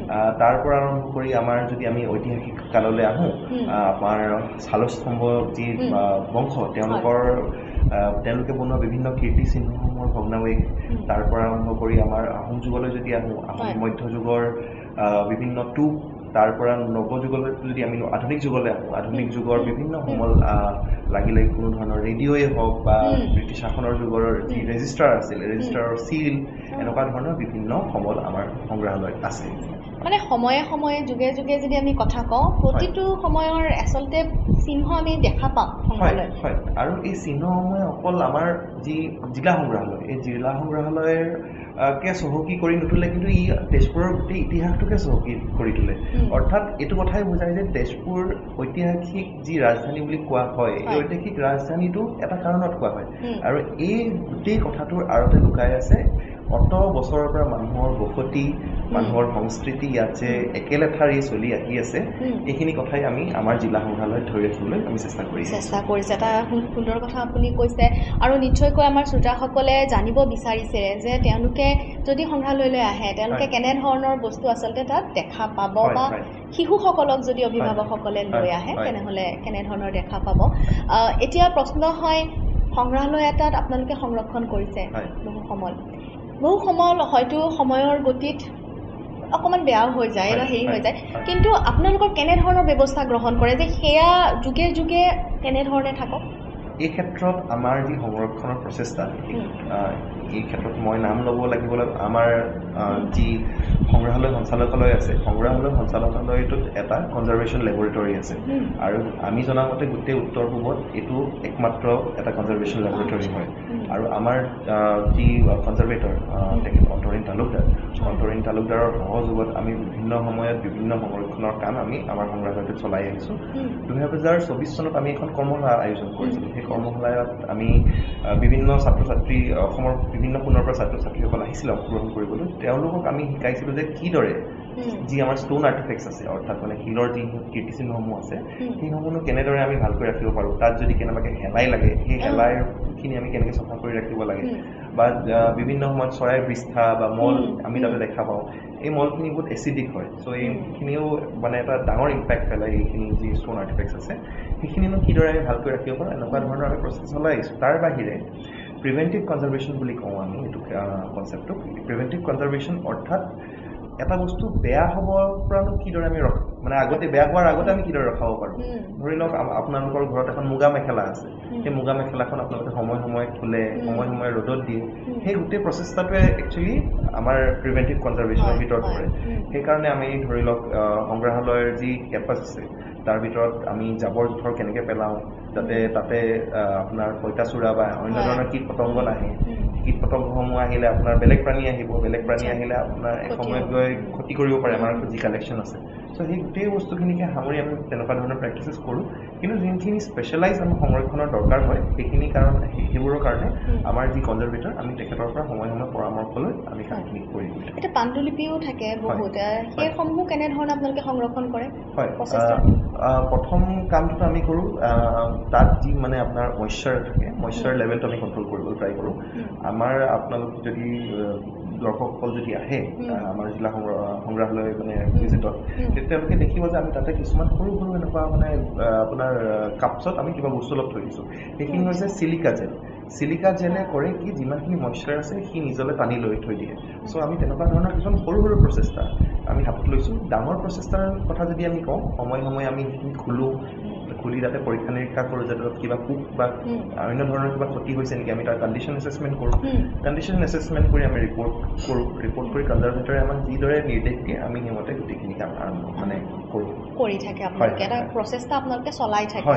তাৰ পৰা আৰম্ভ কৰি আমাৰ যদি আমি ঐতিহাসিক কাললৈ আহোঁ, আমাৰ শালস্তম্ভ যি বংশ তেওঁলোকে বনোৱা বিভিন্ন কীৰ্তিচিহ্নসমূহৰ ভগ্নাৱশেষ, তাৰ পৰা আৰম্ভ কৰি আমাৰ আহোম যুগলৈ যদি আহোঁ, আহোম মধ্যযুগৰ বিভিন্ন টোপ, তাৰ পৰা নৱযুগলৈ যদি আমি আধুনিক যুগলৈ আহোঁ, আধুনিক যুগৰ বিভিন্ন সমল লাগিলে কোনো ধৰণৰ ৰেডিঅ'ই হওক বা ব্ৰিটিছ শাসনৰ যুগৰ যি ৰেজিষ্টাৰ আছিল, ৰেজিষ্টাৰৰ চিল, এনেকুৱা ধৰণৰ বিভিন্ন সমল আমাৰ সংগ্ৰহালয়ত আছে। মানে সময়ে সময়ে যুগে যুগে যদি আমি কথা কওঁ, প্ৰতিটো সময়ৰ আচলতে চিহ্ন আমি দেখা পাওঁ সংগ্ৰহালয়ত। হয়, আৰু এই চিহ্নসমূহে অকল আমাৰ যি জিলা সংগ্ৰহালয়, এই জিলা সংগ্ৰহালয়ৰ কে চহকী কৰি নুতুলে, কিন্তু ই তেজপুৰৰ গোটেই ইতিহাসটোকে চহকী কৰি তোলে। অৰ্থাৎ এইটো কথাই বুজায় যে তেজপুৰ ঐতিহাসিক যি ৰাজধানী বুলি কোৱা হয়, এই ঐতিহাসিক ৰাজধানীটো এটা কাৰণত কোৱা হয়, আৰু এই গোটেই কথাটোৰ আঁৰতে লুকাই আছে অত বছৰৰ পৰা মানুহৰ বসতি, মানুহৰ সংস্কৃতি ইয়াত যে একেলেঠাৰি চলি আহি আছে, এইখিনি কথাই আমি আমাৰ জিলা সংগ্ৰহালয়ত ধৰি ৰাখিবলৈ আমি চেষ্টা কৰিছে। এটা সুন্দৰ কথা আপুনি কৈছে, আৰু নিশ্চয়কৈ আমাৰ শ্ৰোতাসকলে জানিব বিচাৰিছে যে তেওঁলোকে যদি সংগ্ৰহালয়লৈ আহে, তেওঁলোকে কেনেধৰণৰ বস্তু আচলতে তাত দেখা পাব, বা শিশুসকলক যদি অভিভাৱকসকলে লৈ আহে তেনেহ'লে কেনেধৰণৰ দেখা পাব। এতিয়া প্ৰশ্ন হয়, সংগ্ৰহালয় এটাত আপোনালোকে সংৰক্ষণ কৰিছে বহু সমল হয়তো সময়ৰ গতিত অকণমান বেয়াও হৈ যায় বা হেৰি হৈ যায়, কিন্তু আপোনালোকৰ কেনেধৰণৰ ব্যৱস্থা গ্ৰহণ কৰে যে সেয়া যুগে যুগে কেনেধৰণে থাকক? এই ক্ষেত্ৰত আমাৰ যি সংৰক্ষণৰ প্ৰচেষ্টা, এই ক্ষেত্ৰত মই নাম ল'ব লাগিব, আমাৰ যি সংগ্ৰহালয় সঞ্চালকালয় আছে, সংগ্ৰহালয় সঞ্চালকালয়টোত এটা কনজাৰভেশ্যন লেবৰেটৰী আছে, আৰু আমি জনামতে গোটেই উত্তৰ পূবত এইটো একমাত্ৰ এটা কনজাৰভেশ্যন লেবৰেটৰী হয়। আৰু আমাৰ যি কনজাৰভেটৰ তেখেত অন্তৰীণ তালুকদাৰৰ সহযোগত আমি বিভিন্ন সময়ত বিভিন্ন সংৰক্ষণৰ কাম আমি আমাৰ সংগ্ৰহালয়টোত চলাই আহিছোঁ। 2024 চনত আমি এখন কৰ্মশালা আয়োজন কৰিছিলোঁ। সেই কৰ্মশালাত আমি বিভিন্ন ছাত্ৰ ছাত্ৰী, অসমৰ বিভিন্ন কোণৰ পৰা ছাত্ৰ ছাত্ৰীসকল আহিছিলে অংশগ্ৰহণ কৰিবলৈ। তেওঁলোকক আমি শিকাইছিলোঁ যে কিদৰে যি আমাৰ ষ্টোন আৰ্টিফেক্টছ আছে, অৰ্থাৎ মানে শিলৰ যি কীৰ্তিচিহ্নসমূহ আছে, সেইসমূহ কেনেদৰে আমি ভালকৈ ৰাখিব পাৰোঁ। তাত যদি কেনেবাকৈ শেলাই লাগে, সেই শেলাইখিনি আমি কেনেকৈ চফা কৰি ৰাখিব লাগে, বা বিভিন্ন সময়ত চৰাইৰ বিষ্ঠা বা মল আমি তাতে দেখা পাওঁ। এই মলখিনি বহুত এচিডিক হয়, চ' এইখিনিও মানে এটা ডাঙৰ ইম্পেক্ট পেলায়। এইখিনি যি ষ্টোন আৰ্টিফেক্টছ আছে, সেইখিনিনো কিদৰে আমি ভালকৈ ৰাখিব পাৰোঁ, এনেকুৱা ধৰণৰ আমি প্ৰচেছ চলাই আহিছোঁ। তাৰ বাহিৰে প্ৰিভেণ্টিভ কনজাৰভেশ্যন বুলি কওঁ আমি এইটো কনচেপ্টটোক। প্ৰিভেণ্টিভ কনজাৰভেশ্যন অৰ্থাৎ এটা বস্তু বেয়া হ'বৰ পৰানো কিদৰে আমি মানে আগতে বেয়া হোৱাৰ আগতে আমি কিদৰে ৰখাব পাৰোঁ। ধৰি লওক আপোনালোকৰ ঘৰত এখন মুগা মেখেলা আছে, সেই মুগা মেখেলাখন আপোনালোকে সময়ে সময়ে খোলে, সময়ে সময়ে ৰ'দত দিয়ে। সেই গোটেই প্ৰচেষ্টাটোৱে একচুৱেলি আমাৰ প্ৰিভেণ্টিভ কনজাৰভেশ্যনৰ ভিতৰত পৰে। সেইকাৰণে আমি ধৰি লওক সংগ্ৰহালয়ৰ যি কেম্পাছ আছে, তাৰ ভিতৰত আমি জাবৰ জোঁথৰ কেনেকৈ পেলাওঁ, যাতে তাতে আপোনাৰ পঁইতাচোৰা বা অন্য ধৰণৰ কীট পতংগ নাহে। কীট পতংগসমূহ আহিলে আপোনাৰ বেলেগ প্ৰাণী আহিব, বেলেগ প্ৰাণী আহিলে আপোনাৰ এসময়ত গৈ ক্ষতি কৰিব পাৰে আমাৰ যি কালেকশ্যন আছে। চ' সেই গোটেই বস্তুখিনিকে সামৰি আমি তেনেকুৱা ধৰণৰ প্ৰেক্টিচেছ কৰোঁ। কিন্তু যোনখিনি স্পেচিয়েলাইজ আমাৰ সংৰক্ষণৰ দৰকাৰ হয়, সেইবোৰৰ কাৰণে আমাৰ যি কনজাৰভেটৰ, আমি তেখেতৰ পৰা সময়ে সময়ে পৰামৰ্শ লৈ আমি কামখিনি কৰি দিওঁ। এতিয়া পাণ্ডুলিপিও থাকে বহুত, সেইসমূহ কেনেধৰণে আপোনালোকে সংৰক্ষণ কৰে? হয়, প্ৰথম কামটো আমি কৰোঁ, তাত যি মানে আপোনাৰ মইশ্চাৰ থাকে, মইশ্চাৰ লেভেলটো আমি কণ্ট্ৰল কৰিবলৈ ট্ৰাই কৰোঁ। আমাৰ আপোনালোক যদি দৰ্শকসকল যদি আহে আমাৰ জিলা সংগ্ৰহালয় মানে ভিজিটত, তেওঁলোকে দেখিব যে আমি তাতে কিছুমান সৰু সৰু এনেকুৱা মানে আপোনাৰ কাপছত আমি কিবা বস্তু অলপ থৈ দিছোঁ। সেইখিনি হৈছে চিলিকা জেল। চিলিকা জেলে কৰে কি, যিমানখিনি মইশ্চাৰ আছে সি নিজলৈ টানি লৈ থৈ দিয়ে। চ' আমি তেনেকুৱা ধৰণৰ কিছুমান সৰু সৰু প্ৰচেষ্টা আমি হাতত লৈছোঁ। ডাঙৰ প্ৰচেষ্টাৰ কথা যদি আমি কওঁ, সময়ে সময়ে আমি সেইখিনি খুলি তাতে পৰীক্ষা নিৰীক্ষা কৰোঁ, যাতে তাত কিবা পোক বা অন্য ধৰণৰ কিবা ক্ষতি হৈছে নেকি, আমি তাৰ কণ্ডিশ্যন এছেচমেণ্ট কৰোঁ। কণ্ডিশ্যন এছেচমেণ্ট কৰি আমি ৰিপৰ্ট কৰি কনজাৰভেটৰে আমাক যিদৰে নিৰ্দেশ দিয়ে, আমি সেইমতে গোটেইখিনি কাম মানে কৰি থাকে আপোনালোকে, এটা প্ৰচেষ্টা আপোনালোকে চলাই থাকে।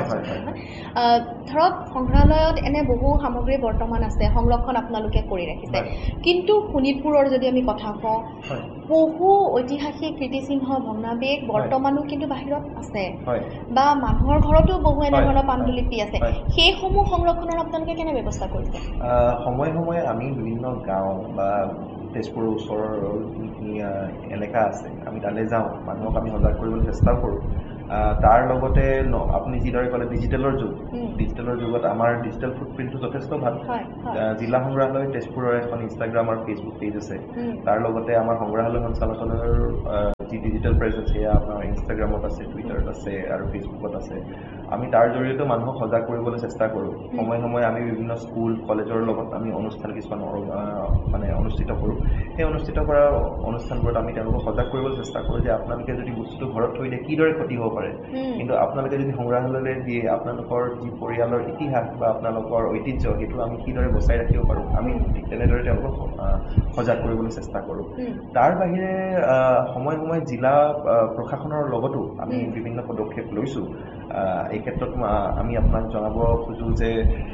ধৰক সংগ্ৰহালয়ত এনে বহু সামগ্ৰী বৰ্তমান আছে, সংৰক্ষণ আপোনালোকে কৰি ৰাখিছে, কিন্তু শোণিতপুৰৰ যদি আমি কথা কওঁ, বহু ঐতিহাসিক কীৰ্তিচিহ্ন ভগ্নাৱশেষ বৰ্তমানো কিন্তু বাহিৰত আছে, বা মানুহৰ ঘৰতো বহু এনেধৰণৰ পাণ্ডুলিপি আছে। সেইসমূহ সংৰক্ষণৰ আপোনালোকে কেনে ব্যৱস্থা কৰিছে? সময়ে সময়ে আমি বিভিন্ন গাঁও বা তেজপুৰৰ ওচৰৰ যিখিনি এলেকা আছে, আমি তালৈ যাওঁ, মানুহক আমি সজাগ কৰিবলৈ চেষ্টা কৰোঁ। তাৰ লগতে আপুনি যিদৰে ক'লে ডিজিটেলৰ যুগত আমাৰ ডিজিটেল ফুটপ্ৰিণ্টটো যথেষ্ট ভাল। জিলা সংগ্ৰহালয় তেজপুৰৰ এখন ইনষ্টাগ্ৰাম আৰু ফেচবুক পেজ আছে। তাৰ লগতে আমাৰ সংগ্ৰহালয় সঞ্চালকালয়ৰ যি ডিজিটেল প্ৰেজেন্স সেয়া আপোনাৰ ইনষ্টাগ্ৰামত আছে, টুইটাৰত আছে আৰু ফেচবুকত আছে। আমি তাৰ জৰিয়তে মানুহক সজাগ কৰিবলৈ চেষ্টা কৰোঁ। সময়ে সময়ে আমি বিভিন্ন স্কুল কলেজৰ লগত আমি অনুষ্ঠান কিছুমান মানে অনুষ্ঠিত কৰোঁ। সেই অনুষ্ঠিত কৰা অনুষ্ঠানবোৰত আমি তেওঁলোকক সজাগ কৰিবলৈ চেষ্টা কৰোঁ যে আপোনালোকে যদি বস্তুটো ঘৰত থৈ দিয়ে কিদৰে ক্ষতি হ'ব পাৰে, কিন্তু আপোনালোকে যদি সংগ্ৰহালয়লৈ দিয়ে আপোনালোকৰ যি পৰিয়ালৰ ইতিহাস বা আপোনালোকৰ ঐতিহ্য সেইটো আমি কিদৰে বচাই ৰাখিব পাৰোঁ, আমি ঠিক তেনেদৰে তেওঁলোকক সজাগ কৰিবলৈ চেষ্টা কৰোঁ। তাৰ বাহিৰে সময়ে সময়ে জিলা প্ৰশাসনৰ লগতো আমি বিভিন্ন পদক্ষেপ লৈছোঁ। এই ক্ষেত্ৰত আমি আপোনাক জনাব খোজোঁ যে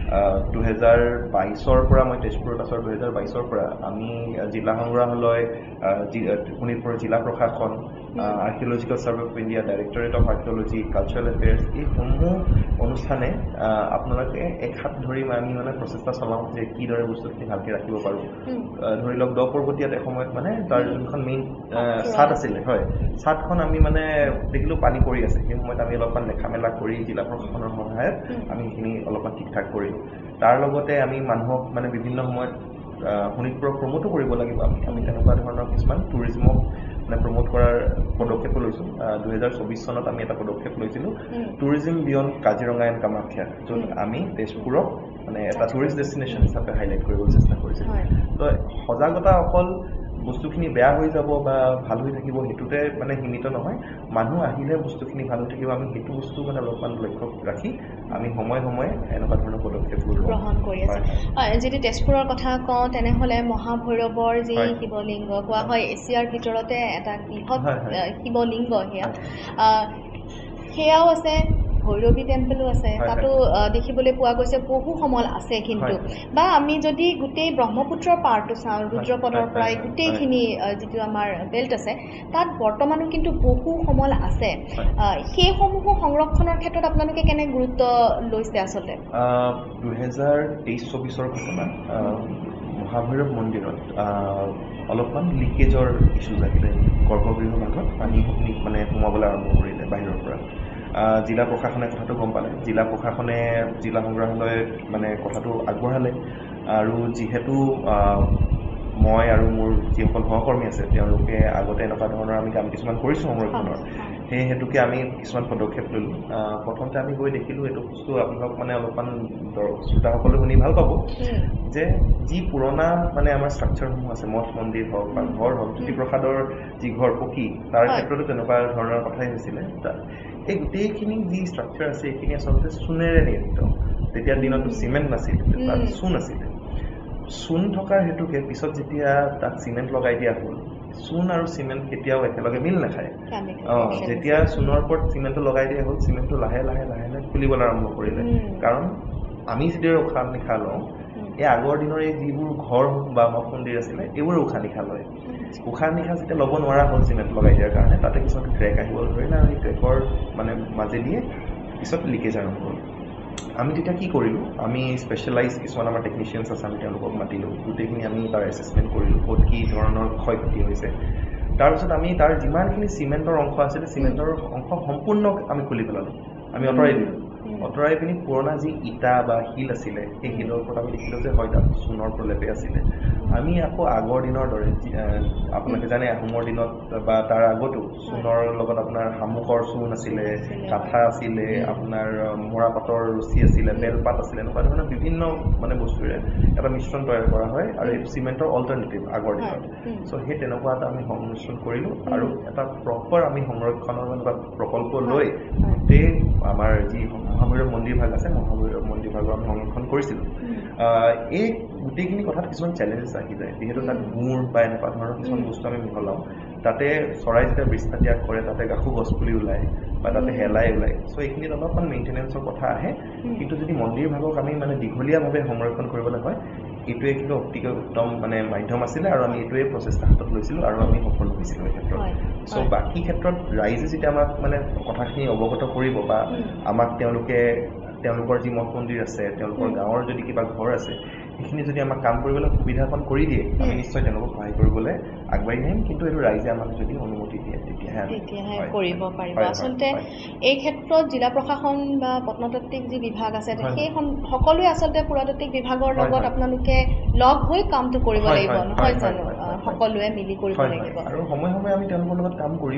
2022 পৰা মই তেজপুৰত আছোঁ, 2022 পৰা আমি জিলা সংগ্ৰহালয়, শোণিতপুৰ জিলা প্ৰশাসন, archaeological survey of India, directorate of archaeology, cultural affairs, এইসমূহ অনুষ্ঠানে আপোনালোকে এক হাত ধৰি আমি মানে প্ৰচেষ্টা চলাওঁ যে কিদৰে বস্তুখিনি ভালকৈ ৰাখিব পাৰোঁ। ধৰি লওক 10 পৰ্বতীয়াত এসময়ত মানে তাৰ যোনখন মেইন ছাদ আছিলে, হয়, ছাদখন আমি মানে দেখিলোঁ পানী পৰি আছে। সেই সময়ত আমি অলপমান লেখা মেলা কৰি জিলা প্ৰশাসনৰ সহায়ত আমি সেইখিনি অলপমান ঠিক ঠাক কৰিলোঁ। তাৰ লগতে আমি মানুহক মানে বিভিন্ন সময়ত শোণিতপুৰক প্ৰমোটো কৰিব লাগিব। আমি তেনেকুৱা ধৰণৰ কিছুমান টুৰিজমক মানে প্ৰমোট কৰাৰ পদক্ষেপো লৈছোঁ। 2024 চনত আমি এটা পদক্ষেপ লৈছিলোঁ, tourism beyond Kaziranga and Kamakhya, য'ত আমি তেজপুৰক মানে এটা টুৰিষ্ট ডেষ্টিনেশ্যন হিচাপে হাইলাইট কৰিবলৈ চেষ্টা কৰিছিলোঁ। তো সজাগতা অকল বস্তুখিনি বেয়া হৈ যাব বা ভাল হৈ থাকিব সেইটোতে মানে সীমিত নহয়, মানুহ আহিলে বস্তুখিনি ভাল হৈ থাকিব, আমি সেইটো বস্তু মানে অলপমান লক্ষ্য ৰাখি আমি সময়ে সময়ে এনেকুৱা ধৰণৰ পদক্ষেপবোৰ গ্ৰহণ কৰি আছে। যদি তেজপুৰৰ কথা কওঁ তেনেহ'লে মহাভৈৰৱৰ যি শিৱলিংগ কোৱা হয় এছিয়াৰ ভিতৰতে এটা বৃহৎ শিৱলিংগ, সেয়াও আছে, ভৈৰৱী টেম্পলো আছে, তাতো দেখিবলৈ পোৱা গৈছে বহু সমল আছে। কিন্তু বা আমি যদি গোটেই ব্ৰহ্মপুত্ৰৰ পাৰটো চাওঁ, ৰুদ্ৰপদৰ পৰাই গোটেইখিনি যিটো আমাৰ বেল্ট আছে তাত বৰ্তমানো কিন্তু বহু সমল আছে। সেইসমূহো সংৰক্ষণৰ ক্ষেত্ৰত আপোনালোকে কেনে গুৰুত্ব লৈছে আচলতে? 2023-24 ঘটনা মহাভৈৰৱ মন্দিৰত অলপমান লিকেজৰ ইছ্যুজ আহিলে। গৰ্ভগৃহ ভাগত পানী মানে সোমাবলৈ আৰম্ভ কৰিলে বাহিৰৰ পৰা। জিলা প্ৰশাসনে কথাটো গম পালে, জিলা প্ৰশাসনে জিলা সংগ্ৰহালয়ত মানে কথাটো আগবঢ়ালে। আৰু যিহেতু মই আৰু মোৰ যিসকল সহকৰ্মী আছে তেওঁলোকে আগতে এনেকুৱা ধৰণৰ আমি কাম কিছুমান কৰিছোঁ সংৰক্ষণৰ, সেই হেতুকে আমি কিছুমান পদক্ষেপ ল'লোঁ। প্ৰথমতে আমি গৈ দেখিলোঁ, এইটো বস্তু আপোনালোক মানে অলপমান শ্ৰোতাসকলে শুনি ভাল পাব, যে যি পুৰণা মানে আমাৰ ষ্ট্ৰাকচাৰসমূহ আছে, মঠ মন্দিৰ হওক বা ঘৰ হওক, জ্যোতিপ্ৰসাদৰ যি ঘৰ পকী, তাৰ ক্ষেত্ৰতো তেনেকুৱা ধৰণৰ কথাই হৈছিলে। এই গোটেইখিনি যি ষ্ট্ৰাকচাৰ আছে এইখিনি আচলতে চূণেৰে নিৰ্মিত। তেতিয়াৰ দিনতো চিমেণ্ট নাছিল, তাত চূণ আছিলে। চূণ থকাৰ হেতুকে পিছত যেতিয়া তাত চিমেণ্ট লগাই দিয়া হ'ল, চূণ আৰু চিমেণ্ট কেতিয়াও একেলগে মিল নাখায়। যেতিয়া চূণৰ ওপৰত চিমেণ্টটো লগাই দিয়া হ'ল, চিমেণ্টটো লাহে লাহে লাহে লাহে খুলিবলৈ আৰম্ভ কৰিলে। কাৰণ আমি যিদৰে উশাহ নিশাহ লওঁ, এই আগৰ দিনৰ এই যিবোৰ ঘৰ বা মঠ মন্দিৰ আছিলে এইবোৰ উশাহ নিশাহ লয়। উশাহ নিশাহ যেতিয়া ল'ব নোৱাৰা হ'ল চিমেণ্ট লগাই দিয়াৰ কাৰণে, তাতে কিছুমান ক্ৰেক আহিবলৈ ধৰিলে আৰু এই ক্ৰেকৰ মানে মাজেদিয়ে পিছত লিকেজ আৰম্ভ হ'ল। আমি তেতিয়া কি কৰিলোঁ, আমি স্পেচিয়েলাইজ কিছুমান আমাৰ টেকনিচিয়ানছ আছে, আমি তেওঁলোকক মাতিলোঁ, গোটেইখিনি আমি তাৰ এছেছমেণ্ট কৰিলোঁ, ক'ত কি ধৰণৰ ক্ষয়ক্ষতি হৈছে। তাৰপিছত আমি তাৰ যিমানখিনি চিমেণ্টৰ অংশ আছিলে, চিমেণ্টৰ অংশ সম্পূৰ্ণ আমি খুলি পেলালোঁ, আমি আঁতৰাই দিলোঁ। আঁতৰাই পিনি পুৰণা যি ইটা বা শিল আছিলে সেই শিলৰ ওপৰত আমি দেখিলোঁ যে হয় তাত চূণৰ প্ৰলেপে আছিলে। আমি আকৌ আগৰ দিনৰ দৰে আপোনালোকে জানে আহোমৰ দিনত বা তাৰ আগতো চূণৰ লগত আপোনাৰ শামুকৰ চূণ আছিলে, কাঠা আছিলে, আপোনাৰ মৰাপাতৰ ৰছী আছিলে, বেলপাত আছিলে, এনেকুৱা ধৰণৰ বিভিন্ন মানে বস্তুৰে এটা মিশ্ৰণ তৈয়াৰ কৰা হয় আৰু এইটো চিমেণ্টৰ অল্টাৰনেটিভ আগৰ দিনত। চ' সেই তেনেকুৱা এটা আমি সংমিশ্ৰণ কৰিলোঁ আৰু এটা প্ৰপাৰ আমি সংৰক্ষণৰ এটা প্ৰকল্প লৈ গোটেই আমাৰ যি মহাভৈৰৱ মন্দিৰ ভাগ আছে, মহাভৈৰৱ মন্দিৰ ভাগৰ আমি সংৰক্ষণ কৰিছিলোঁ। এই গোটেইখিনি কথাত কিছুমান চেলেঞ্জেছ আহি যায়, যিহেতু তাত গুৰ বা এনেকুৱা ধৰণৰ কিছুমান বস্তু আমি মিহলাওঁ। তাতে চৰাই যেতিয়া বিষ্ঠা ত্যাগ কৰে তাতে গাখু গছপুলি ওলায় বা তাতে শেলাই ওলায়। চ' এইখিনিত অলপমান মেইনটেনেঞ্চৰ কথা আহে, কিন্তু যদি মন্দিৰ ভাগক আমি মানে দীঘলীয়াভাৱে সংৰক্ষণ কৰিবলৈ হয়, এইটোৱে কিন্তু অতিকৈ উত্তম মানে মাধ্যম আছিলে আৰু আমি এইটোৱে প্ৰচেষ্টা হাতত লৈছিলোঁ আৰু আমি সফল হৈছিলোঁ এই ক্ষেত্ৰত। চ' বাকী ক্ষেত্ৰত ৰাইজে যেতিয়া আমাক মানে কথাখিনি অৱগত কৰিব বা আমাক তেওঁলোকৰ যি মঠ মন্দিৰ আছে, তেওঁলোকৰ গাঁৱৰ যদি কিবা ঘৰ আছে, সেইখিনি যদি আমাক কাম কৰিবলৈ সুবিধাকণ কৰি দিয়ে, আমি নিশ্চয় তেওঁলোকক সহায় কৰিবলৈ আগবাঢ়ি আহিম। কিন্তু এইটো ৰাইজে আমাক যদি অনুমতি দিয়ে তেতিয়াহে কৰিব পাৰিব। আচলতে এই ক্ষেত্ৰত জিলা প্ৰশাসন বা প্ৰত্নতাত্ত্বিক যি বিভাগ আছে সেই সকলোৱে আচলতে পুৰাতাত্ত্বিক বিভাগৰ লগত আপোনালোকে লগ হৈ কামটো কৰিব লাগিব, নহয় জানো? সকলোৱে মিলি কৰিব লাগিব আৰু সময়ে সময়ে আমি তেওঁলোকৰ লগত কাম কৰি